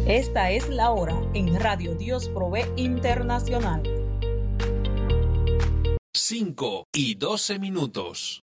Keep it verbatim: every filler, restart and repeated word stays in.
Esta es la hora en Radio Dios Provee Internacional. cinco y doce minutos.